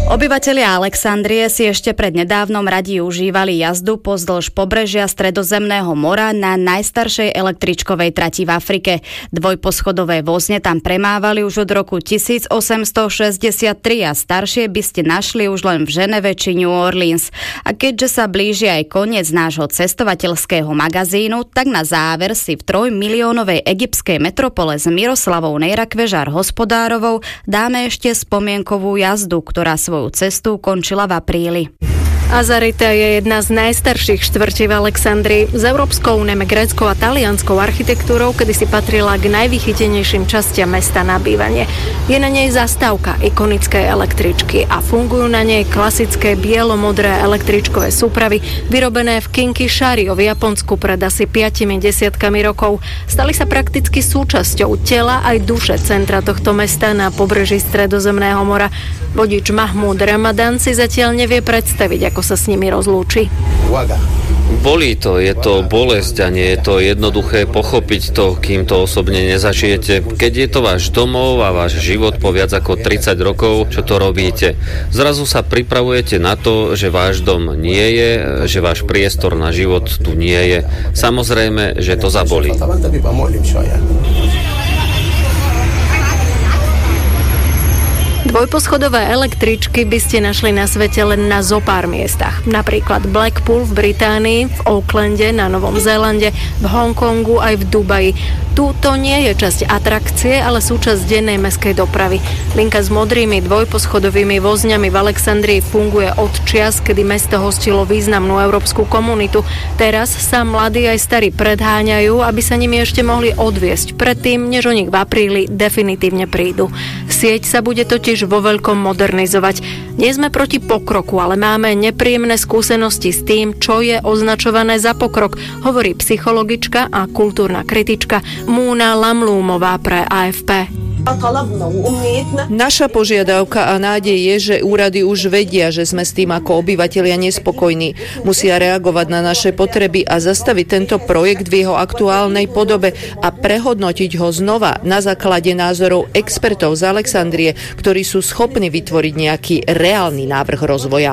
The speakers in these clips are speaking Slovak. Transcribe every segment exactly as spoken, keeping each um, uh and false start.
Obyvatelia Alexandrie si ešte prednedávnom radi užívali jazdu pozdĺž pobrežia Stredozemného mora na najstaršej električkovej trati v Afrike. Dvojposchodové vozne tam premávali už od roku tisícosemstošesťdesiattri a staršie by ste našli už len v Ženeve či New Orleans. A keďže sa blíži aj koniec nášho cestovateľského magazínu, tak na záver si v trojmiliónovej egyptskej metropole s Miroslavou Nejrakvežár Hospodárovou dáme ešte spomienkovú jazdu, ktorá svoj cestu končila v apríli. Azarita je jedna z najstarších štvrtí v Alexandrii. S európskou, najmä gréckou a talianskou architektúrou kedysi patrila k najvychytenejším častiam mesta na bývanie. Je na nej zastávka ikonickej električky a fungujú na nej klasické bielo-modré električkové súpravy vyrobené v Kinki-Shario v Japonsku pred asi piatimi desiatkami rokov. Stali sa prakticky súčasťou tela aj duše centra tohto mesta na pobreží Stredozemného mora. Vodič Mahmúd Ramadan si zatiaľ nevie predstaviť, ako sa s nimi rozlúči. Bolí to, je to bolesť a nie je to jednoduché pochopiť to, kým to osobne nezažijete. Keď je to váš domov a váš život po viac ako tridsať rokov, čo to robíte? Zrazu sa pripravujete na to, že váš dom nie je, že váš priestor na život tu nie je. Samozrejme, že to zabolí. Dvojposchodové električky by ste našli na svete len na zopár miestach. Napríklad Blackpool v Británii, v Aucklande, na Novom Zélande, v Hongkongu aj v Dubaji. Tu to nie je časť atrakcie, ale súčasť dennej mestskej dopravy. Linka s modrými dvojposchodovými vozňami v Alexandrii funguje od čias, kedy mesto hostilo významnú európsku komunitu. Teraz sa mladí aj starí predháňajú, aby sa nimi ešte mohli odviesť predtým, než o nich v apríli definitívne prídu. Sieť sa bude totiž vo veľkom modernizovať. Nie sme proti pokroku, ale máme nepríjemné skúsenosti s tým, čo je označované za pokrok, hovorí psychologička a kultúrna kritička Múna Lamlúmová pre á ef pé. Naša požiadavka a nádej je, že úrady už vedia, že sme s tým ako obyvatelia nespokojní. Musia reagovať na naše potreby a zastaviť tento projekt v jeho aktuálnej podobe a prehodnotiť ho znova na základe názorov expertov z Alexandrie, ktorí sú schopní vytvoriť nejaký reálny návrh rozvoja.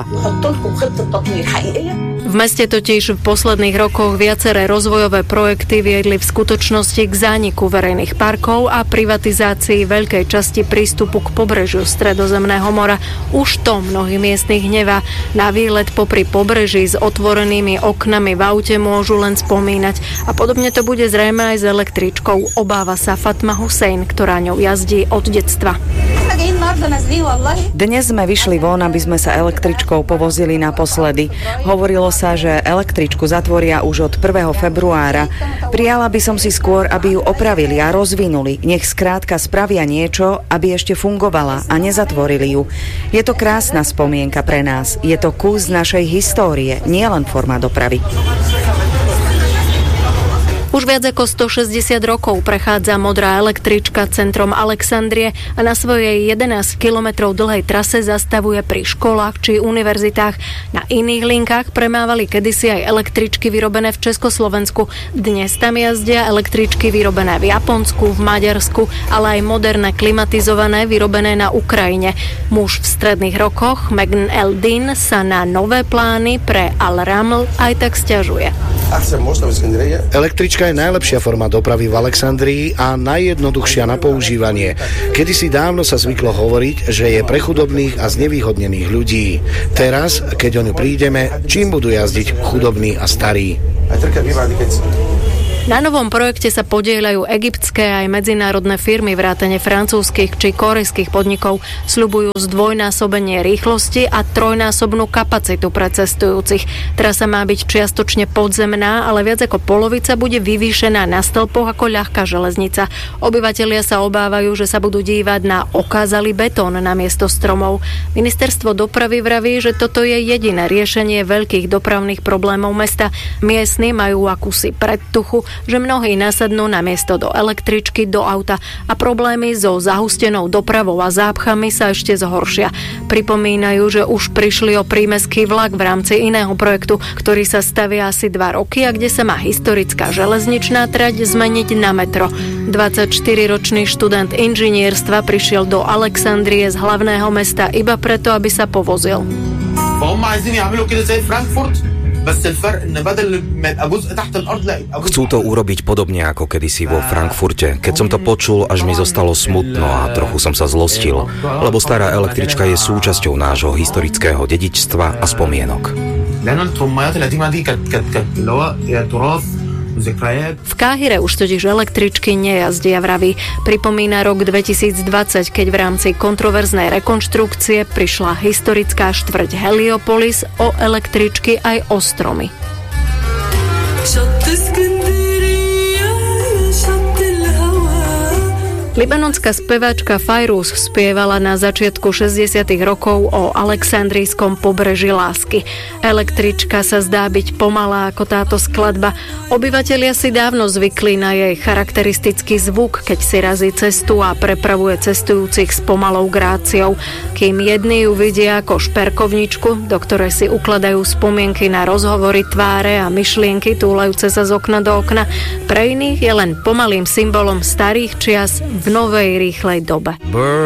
V meste totiž v posledných rokoch viaceré rozvojové projekty viedli v skutočnosti k zániku verejných parkov a privatizácii veľkej časti prístupu k pobrežiu Stredozemného mora. Už to mnohých miestnych hnevá. Na výlet popri pobreží s otvorenými oknami v aute môžu len spomínať. A podobne to bude zrejme aj s električkou. Obáva sa Fatma Hussein, ktorá ňou jazdí od detstva. Dnes sme vyšli von, aby sme sa električkou povozili naposledy. Hovorilo sa, že električku zatvoria už od prvého februára. Prijala by som si skôr, aby ju opravili a rozvinuli. Nech skrátka spravia niečo, aby ešte fungovala a nezatvorili ju. Je to krásna spomienka pre nás. Je to kus našej histórie, nielen forma dopravy. Už viac ako stošesťdesiat rokov prechádza modrá električka centrom Alexandrie a na svojej jedenásť kilometrov dlhej trase zastavuje pri školách či univerzitách. Na iných linkách premávali kedysi aj električky vyrobené v Československu. Dnes tam jazdia električky vyrobené v Japonsku, v Maďarsku, ale aj moderné klimatizované vyrobené na Ukrajine. Muž v stredných rokoch, Megn Eldin, sa na nové plány pre Al-Raml aj tak sťažuje. Električka je najlepšia forma dopravy v Alexandrii a najjednoduchšia na používanie. Kedysi dávno sa zvyklo hovoriť, že je pre chudobných a znevýhodnených ľudí. Teraz, keď o ňu prídeme, čím budú jazdiť chudobní a starí? Na novom projekte sa podieľajú egyptské aj medzinárodné firmy vrátane francúzskych či korejských podnikov. Sľubujú zdvojnásobenie rýchlosti a trojnásobnú kapacitu pre cestujúcich. Trasa má byť čiastočne podzemná, ale viac ako polovica bude vyvýšená na stĺpoch ako ľahká železnica. Obyvatelia sa obávajú, že sa budú dívať na okázalý betón namiesto stromov. Ministerstvo dopravy vraví, že toto je jediné riešenie veľkých dopravných problémov mesta. Miestni majú akúsi predtuchu, že mnohí nasadnú namiesto do električky do auta a problémy so zahustenou dopravou a zápchami sa ešte zhoršia. Pripomínajú, že už prišli o prímestský vlak v rámci iného projektu, ktorý sa stavia asi dva roky a kde sa má historická železničná trať zmeniť na metro. dvadsaťštyriročný študent inžinierstva prišiel do Alexandrie z hlavného mesta iba preto, aby sa povozil. Chcú to urobiť podobne ako kedysi vo Frankfurte. Keď som to počul, až mi zostalo smutno a trochu som sa zlostil, lebo stará električka je súčasťou nášho historického dedičstva a spomienok. V Káhire už totiž električky nejazdia, vraví. Pripomína rok dvetisícdvadsať, keď v rámci kontroverznej rekonštrukcie prišla historická štvrť Heliopolis o električky aj o stromy. Libanonská speváčka Fajrús spievala na začiatku šesťdesiatych rokov o Alexandrijskom pobreží lásky. Električka sa zdá byť pomalá ako táto skladba. Obyvatelia si dávno zvykli na jej charakteristický zvuk, keď si razí cestu a prepravuje cestujúcich s pomalou gráciou. Kým jedni ju vidia ako šperkovničku, do ktorej si ukladajú spomienky na rozhovory, tváre a myšlienky túlajúce sa z okna do okna, pre iných je len pomalým symbolom starých čias v novej rýchlej dobe.